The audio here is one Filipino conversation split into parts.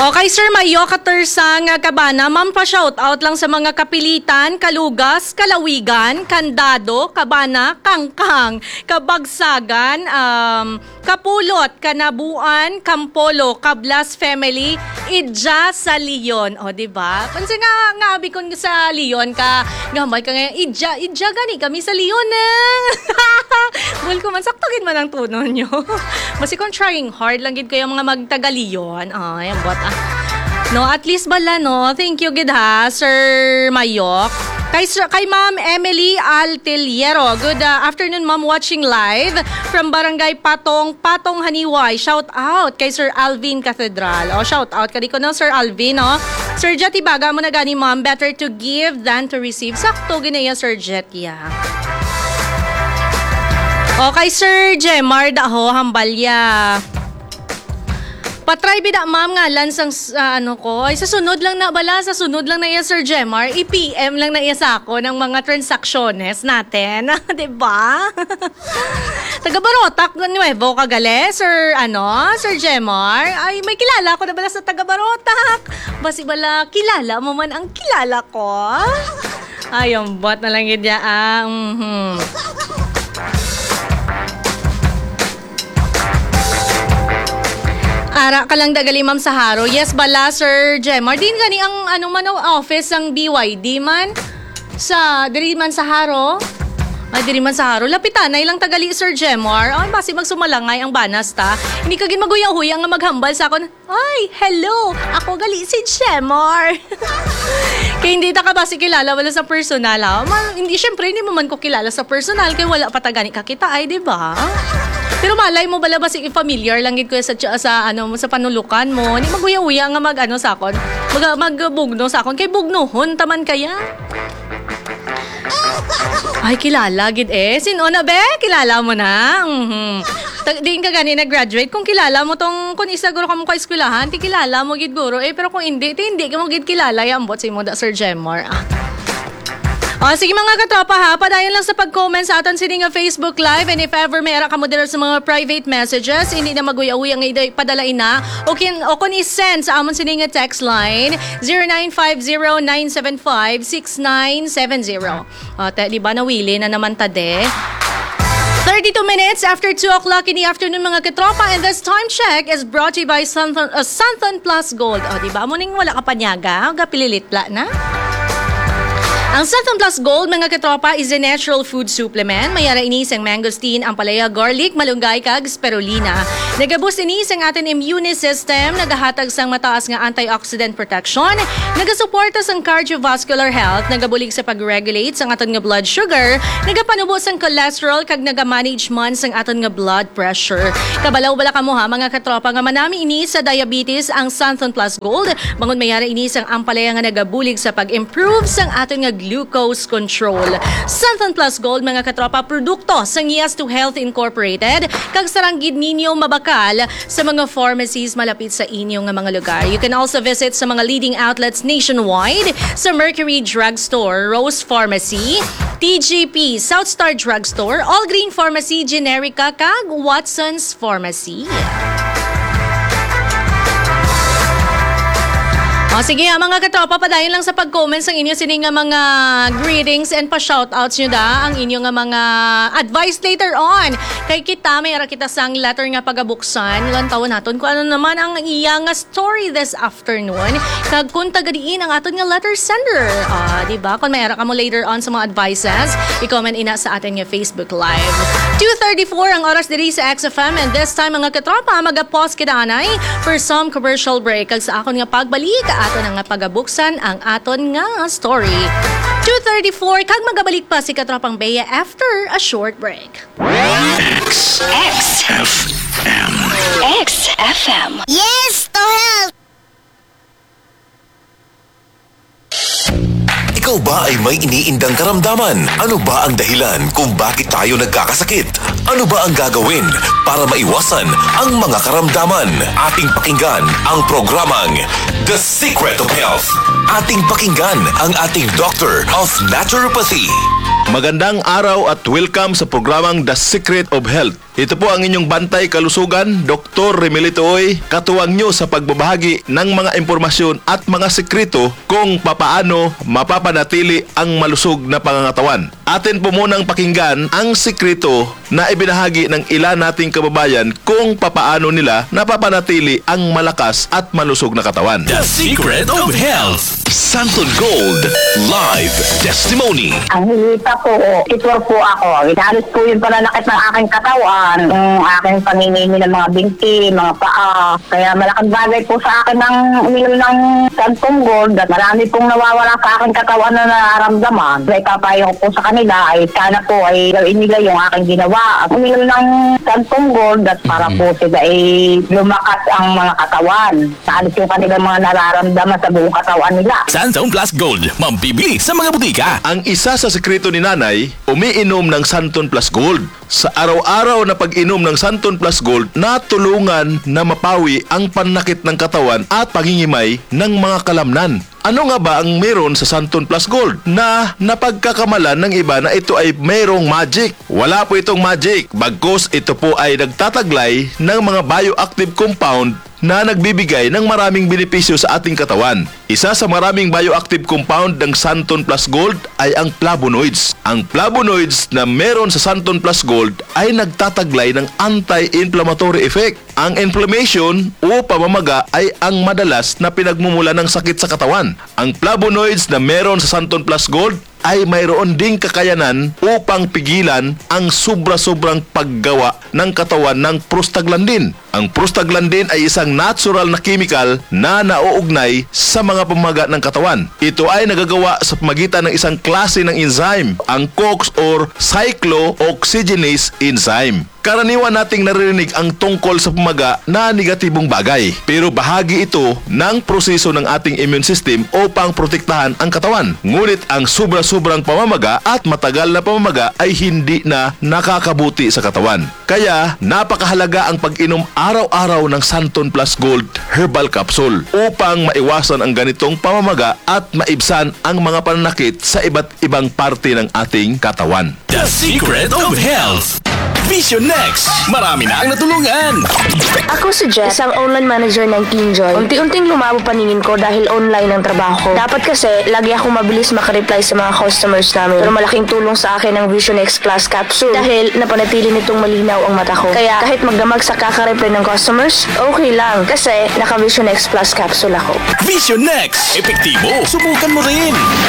Okay, Sir Mayo Katersang Kabana, ma'am pa shout out lang sa mga kapilitan, kalugas, kalawigan, kandado, kabana, kangkang, kabagsagan, kapulot, kanabuan, kampolo, kablas family, idja sa Leon. O, diba? Pansin nga abi kon sa Leon ka, gamay ka ngayon, idja gani kami sa Leon Bul ko man, saktogin man ang tuno nyo. Masi kung trying hard lang gid kayo mga magtaga-Leon. Ay, ang bot No, at least bala, no? Thank you, gid ha, Sir Mayok. Kay Ma'am Emily Altiliero. Good afternoon, Ma'am, watching live from Barangay Patong Haniway. Shout out kay Sir Alvin Cathedral. Shout out kadi ko no, Sir Alvin, no? Sir Jet, ibaga mo na gani, Ma'am. Better to give than to receive. Sakto ginaya, Sir Jet, yeah. Okay, Sir Jemar Daho Hambalya. Patry bida, ma'am, nga lansang ay sa sunod lang na bala, sa sunod lang na iya, Sir Jemar, i-PM lang na iya sa ako ng mga transactions natin, 'di ba? Taga Barotac Nuevo Kagale, Sir Sir Jemar, ay may kilala ko na bala sa taga Barotac. Basi bala kilala mo man ang kilala ko. Ay, ang bot na lang gid ya. Ara ka lang dagali, Ma'am Saharo. Yes, bala, Sir Jemar. Din gani ang office ang BYD man sa diri man Saharo. Ay, diri man Saharo. Lapitan na ilang tagali, Sir Jemar. Ay, basi magsumalangay ang banas ta. Hindi ka gin maguyang-huyang nga maghambal sa akon. Ay, hello. Ako gali si Jemar. Kaya hindi ta ka basi kilala wala sa personal, ha? Hindi, syempre, hindi mo man ko kilala sa personal kaya wala pa ta gani kakita, ay, di ba? Pero malay mo bala ba si familiar lang gid ko sa panulukan mo. Ni maguya-uya nga sa akon. Magbugno sa akon kay bugnohon taman kaya. Ay, kilala gid Sino na be? Kilala mo na? Diin ka gani na-graduate. Kung kilala mo tong, kung isa guro ka mo ka-eskwelahan, ti kilala mo gid guro. Pero kung hindi ka mo gid kilala, yambot si mo da, Sir Jemar. Sige mga katropa ha, padayon lang sa pag-comment sa aton sining Facebook Live, and if ever may ara ka mo sa mga private messages, hindi na maguya-uya nga padalain na, o kung i-send sa amon sining text line 0950-975-6970. Di ba nawili na naman tade? 32 minutes after 2 o'clock in the afternoon mga katropa, and this time check is brought to you by Santhon Plus Gold. Di ba mo ning wala ka panyaga, gapililitla na? Ang Santhon Plus Gold, mga katropa, is a natural food supplement. Mayara inis ang mangosteen, ampalaya, garlic, malunggay, kag spirulina. Nagaboost inis ang ating immune system, nagahatag sang mataas nga antioxidant protection, nagasuporta sang cardiovascular health, nagabulig sa pag-regulate sang aton nga blood sugar, nagapanubo sang cholesterol, kag nagamanage man sang aton nga blood pressure. Kabalaw-bala ka mo ha, mga katropa, nga manami inis sa diabetes ang Santhon Plus Gold. Bangon mayara inis ang ampalaya nga nagabulig sa pag-improve sang aton nga glucose control. Santhon Plus Gold, mga katropa, produkto sang Yes to Health Incorporated, kag saranggid ninyo mabakal sa mga pharmacies malapit sa inyong mga lugar. You can also visit sa mga leading outlets nationwide sa Mercury Drugstore, Rose Pharmacy, TGP, South Star Drugstore, All Green Pharmacy, Generica, kag Watson's Pharmacy. Sige mga katropa, padayon lang sa pag-comments ang inyo sining nga mga greetings and pa-shoutouts nyo da, ang inyo nga mga advice later on. Kay kita, may ara kita sang letter nga pagabuksan, ilang taon naton kung ano naman ang iya nga story this afternoon. Kag kung tagadiin ang aton nga letter sender. Diba? Kung may ara ka mo later on sa mga advices, i-comment ina sa atin nga Facebook Live. 2:34 ang oras diri sa XFM, and this time mga katropa, mag-pause kita anay for some commercial break. Kag sa akon nga pagbalik, aton nga pagabuksan ang aton nga story. 2:34, kag magabalik pa si Katropang Bea after a short break. XFM. Yes to health! Ikaw ba ay may iniindang karamdaman? Ano ba ang dahilan kung bakit tayo nagkakasakit? Ano ba ang gagawin para maiwasan ang mga karamdaman? Ating pakinggan ang programang The Secret of Health. Ating pakinggan ang ating Doctor of Naturopathy. Magandang araw at welcome sa programang The Secret of Health. Ito po ang inyong bantay kalusugan, Dr. Remelito Oy, katuwang nyo sa pagbabahagi ng mga impormasyon at mga sekreto kung papaano mapapanatili ang malusog na pangangatawan. Atin po munang pakinggan ang sekreto na ibinahagi ng ilan nating kababayan kung papaano nila napapanatili ang malakas at malusog na katawan. The Secret of Health. Santon Gold Live Testimony. Ang hilita po, titwar po ako. Inalis po yung pananakit ng aking katawan, yung aking paninimi ng mga binti, mga paa. Kaya malaking bagay po sa akin ng uminom ng Santon Gold at marami pong nawawala sa aking katawan na nararamdaman. Kaya papayo ko po sa kanila ay sana po ay gawin nila yung aking ginawa. At uminom ng Santon Gold at para po sila ay lumakas ang mga katawan. Naalis yung kanilang mga nararamdaman sa buong katawan nila. Santon Plus Gold. Mambibili sa mga butika. Ang isa sa sekreto ni Nanay, umiinom ng Santon Plus Gold. Sa araw-araw na pag-inom ng Santon Plus Gold, natulungan na mapawi ang panakit ng katawan at pangingimay ng mga kalamnan. Ano nga ba ang meron sa Santon Plus Gold na napagkakamalan ng iba na ito ay mayroong magic? Wala po itong magic, bagkus ito po ay nagtataglay ng mga bioactive compound na nagbibigay ng maraming benepisyo sa ating katawan. Isa sa maraming bioactive compound ng Santon Plus Gold ay ang flavonoids. Ang flavonoids na meron sa Santon Plus Gold ay nagtataglay ng anti-inflammatory effect. Ang inflammation o pamamaga ay ang madalas na pinagmumula ng sakit sa katawan. Ang flavonoids na meron sa Santon Plus Gold ay mayroon ding kakayanan upang pigilan ang sobra-sobrang paggawa ng katawan ng prostaglandin. Ang prostaglandin ay isang natural na chemical na nauugnay sa mga pamamaga ng katawan. Ito ay nagagawa sa pamagitan ng isang klase ng enzyme, ang COX or cyclooxygenase enzyme. Karaniwan nating naririnig ang tungkol sa pamaga na negatibong bagay. Pero bahagi ito ng proseso ng ating immune system upang protektahan ang katawan. Ngunit ang sobra-sobrang pamamaga at matagal na pamamaga ay hindi na nakakabuti sa katawan. Kaya napakahalaga ang pag-inom araw-araw ng Santon Plus Gold Herbal Capsule upang maiwasan ang ganitong pamamaga at maibsan ang mga pananakit sa iba't ibang parte ng ating katawan. The Secret of Health. Vision Next. Marami na ang natulungan. Ako si Jess, isang online manager ng Kingjoy. Unti-unting lumabo paningin ko dahil online ang trabaho ko. Dapat kasi, lagi akong mabilis makareply sa mga customers namin. Pero malaking tulong sa akin ang Vision X Plus Capsule dahil napanatili nitong malinaw ang mata ko. Kaya kahit magdamag sa kakareply ng customers, okay lang kasi naka Vision X Plus Capsule ako. Vision Next. Epektibo. Subukan mo rin.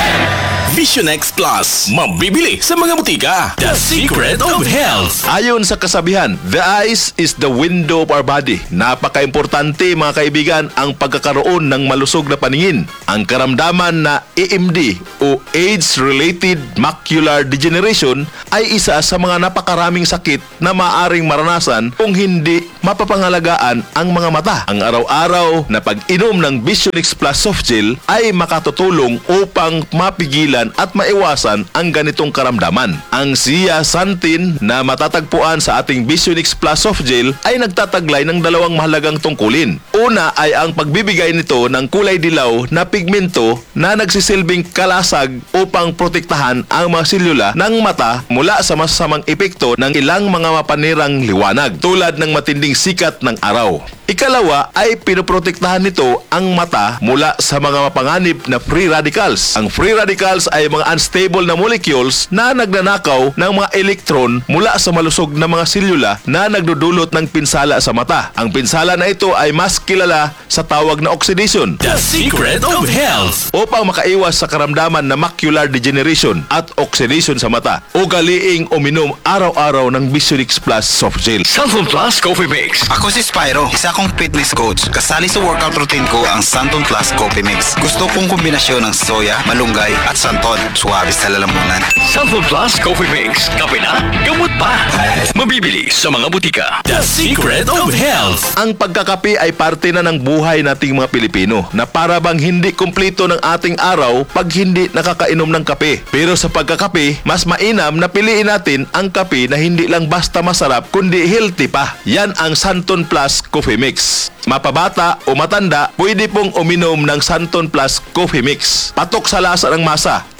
Vision X Plus. Mambibili sa mga butika. The Secret of Health. Ayon sa kasabihan, the eyes is the window of our body. Napaka-importante mga kaibigan ang pagkakaroon ng malusog na paningin. Ang karamdaman na AMD o Age-Related Macular Degeneration ay isa sa mga napakaraming sakit na maaaring maranasan kung hindi mapapangalagaan ang mga mata. Ang araw-araw na pag-inom ng Vision X Plus Soft Gel ay makatutulong upang mapigilan at maiwasan ang ganitong karamdaman. Ang zeaxanthin na matatagpuan sa ating Vision X Plus Soft Gel ay nagtataglay ng dalawang mahalagang tungkulin. Una ay ang pagbibigay nito ng kulay dilaw na pigmento na nagsisilbing kalasag upang protektahan ang mga selula ng mata mula sa masasamang epekto ng ilang mga mapanirang liwanag tulad ng matinding sikat ng araw. Ikalawa ay pinoprotektahan nito ang mata mula sa mga mapanganib na free radicals. Ang free radicals ay mga unstable na molecules na nagnanakaw ng mga elektron mula sa malusog na mga selula na nagdudulot ng pinsala sa mata. Ang pinsala na ito ay mas kilala sa tawag na oxidation. The Secret of Health. Upang makaiwas sa karamdaman na macular degeneration at oxidation sa mata, ugaliing uminom araw-araw ng Vision X Plus Soft Gel. Santon Plus Coffee Mix. Ako si Spyro, isa akong fitness coach. Kasali sa workout routine ko ang Santon Plus Coffee Mix. Gusto kong kombinasyon ng soya, malunggay at santon. Suwabe sa lalamunan. Santon Plus Coffee Mix. Kape na, gamot pa. Mabibili sa mga butika. The Secret of Health. Ang pagkakape ay parte na ng buhay nating mga Pilipino na para bang hindi kumpleto ng ating araw pag hindi nakakainom ng kape. Pero sa pagkakape, mas mainam na piliin natin ang kape na hindi lang basta masarap kundi healthy pa. Yan ang Santon Plus Coffee Mix. Mapabata o matanda, pwede pong uminom ng Santon Plus Coffee Mix. Patok sa lasa ng masa,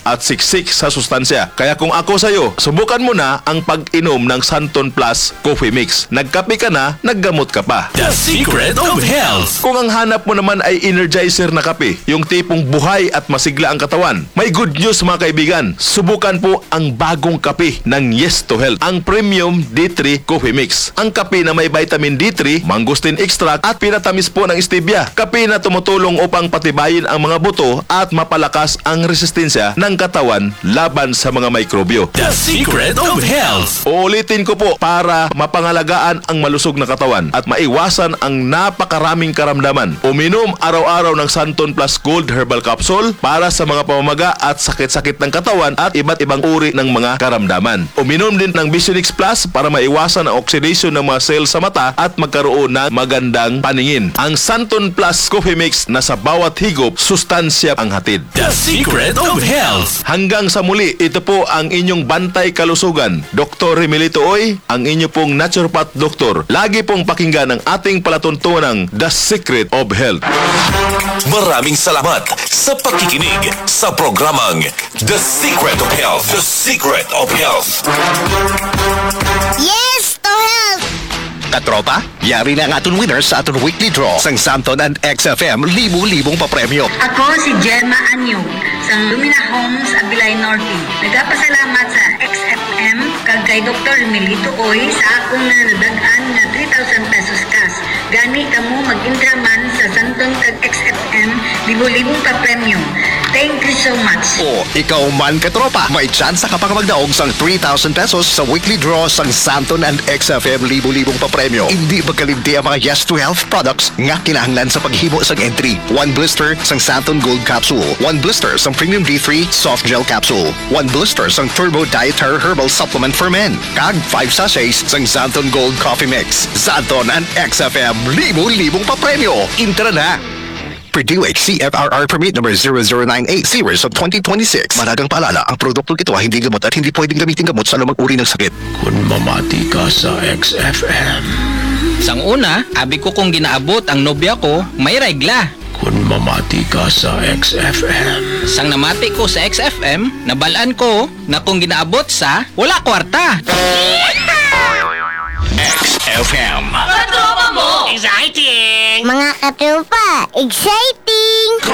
at siksik sa sustansya. Kaya kung ako sa'yo, subukan mo na ang pag-inom ng Santon Plus Coffee Mix. Nagkape ka na, naggamot ka pa. The Secret of Health. Kung ang hanap mo naman ay energizer na kape, yung tipong buhay at masigla ang katawan, may good news mga kaibigan. Subukan po ang bagong kape ng Yes to Health, ang Premium D3 Coffee Mix. Ang kape na may vitamin D3, mangosteen extract at pinatamis po ng stevia. Kape na tumutulong upang patibayin ang mga buto at mapalakas ang resistensya ng katawan laban sa mga mikrobyo. The Secret of Health. Uulitin ko po para mapangalagaan ang malusog na katawan at maiwasan ang napakaraming karamdaman. Uminom araw-araw ng Santon Plus Gold Herbal Capsule para sa mga pamamaga at sakit-sakit ng katawan at iba't ibang uri ng mga karamdaman. Uminom din ng Visionix Plus para maiwasan ang oxidation ng mga cells sa mata at magkaroon ng magandang paningin. Ang Santon Plus Coffee Mix na sa bawat higop, sustansya ang hatid. The Secret of Health. Hanggang sa muli, ito po ang inyong bantay kalusugan. Dr. Remilito Oy, ang inyo pong naturopath doktor. Lagi pong pakinggan ang ating palatuntunang The Secret of Health. Maraming salamat sa pakikinig sa programang The Secret of Health. The Secret of Health. Yes to health. Katropa, yari na ang aton winner sa aton weekly draw sang Santon and XFM libu-libong papremyo. Ako si Gemma Anyo sa Lumina Homes, Abilay Norte. Nagapasalamat sa XFM kag kay Dr. Melito Oy sa akong nadagaan na 3,000 pesos cash. Gani kamo mag-intraman sa Santon kag XFM libu-libong papremyo. Thank you so much. O, ikaw man katropa, may tsansa ka pang magdaog sang 3,000 pesos sa weekly draw sang Santon and XFM libu-libong papremyo. Hindi magkalimti ang mga Yes to Health products nga kinahanglan sa paghimo sang entry. 1 blister sang Santon Gold Capsule, 1 blister sang Premium D3 Soft Gel Capsule, 1 blister sang Turbo Dietary Herbal Supplement for Men, kag 5 sachets sang Santon Gold Coffee Mix. Santon and XFM libu-libong papremyo. Intra na! Purdue CFRR Permit number 0098 series of 2026. Managang paalala, ang produktong ito ay hindi gamot at hindi pwedeng gamitin gamot sa anumang uri ng sakit. Kung mamati ka sa XFM. Sang una, abi ko kung ginaabot ang nobya ko, may regla. Kung mamati ka sa XFM. Sang namati ko sa XFM, nabalaan ko na kung ginaabot sa wala kwarta. XFM. Mga katropa, exciting!